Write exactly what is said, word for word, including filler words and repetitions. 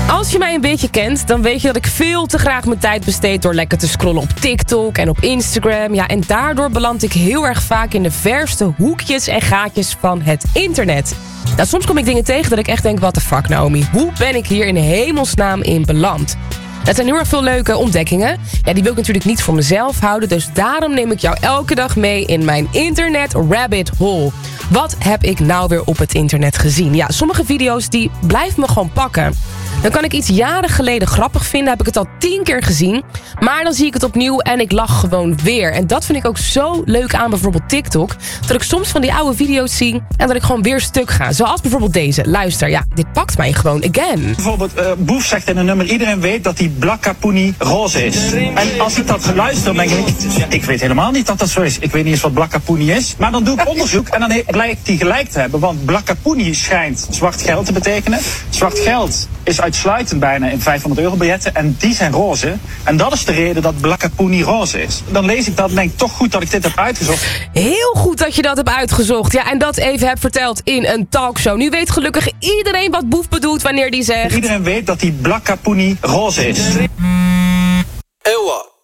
Als je mij een beetje kent, dan weet je dat ik veel te graag mijn tijd besteed door lekker te scrollen op TikTok en op Instagram. Ja, en daardoor beland ik heel erg vaak in de verste hoekjes en gaatjes van het internet. Nou, soms kom ik dingen tegen dat ik echt denk, what the fuck Naomi, hoe ben ik hier in hemelsnaam in beland? Het zijn heel erg veel leuke ontdekkingen. Ja, die wil ik natuurlijk niet voor mezelf houden. Dus daarom neem ik jou elke dag mee in mijn internet rabbit hole. Wat heb ik nou weer op het internet gezien? Ja, sommige video's die blijven me gewoon pakken. Dan kan ik iets jaren geleden grappig vinden. Heb ik het al tien keer gezien. Maar dan zie ik het opnieuw en ik lach gewoon weer. En dat vind ik ook zo leuk aan bijvoorbeeld TikTok. Dat ik soms van die oude video's zie en dat ik gewoon weer stuk ga. Zoals bijvoorbeeld deze. Luister, ja, dit pakt mij gewoon again. Bijvoorbeeld, uh, Boef zegt in een nummer, iedereen weet dat die Blakka Poenie roze is. En als ik dat luister, dan denk ik, ik weet helemaal niet dat dat zo is. Ik weet niet eens wat Blakka Poenie is. Maar dan doe ik onderzoek en dan he- blijkt die gelijk te hebben. Want Blakka Poenie schijnt zwart geld te betekenen. Zwart geld is uitsluitend bijna in vijfhonderd euro biljetten. En die zijn roze. En dat is de reden dat Blakka Poenie roze is. Dan lees ik dat en denk ik toch goed dat ik dit heb uitgezocht. Heel goed dat je dat hebt uitgezocht. Ja, en dat even hebt verteld in een talkshow. Nu weet gelukkig iedereen wat Boef bedoelt wanneer die zegt... Iedereen weet dat die Blakka Poenie roze is. Ewa.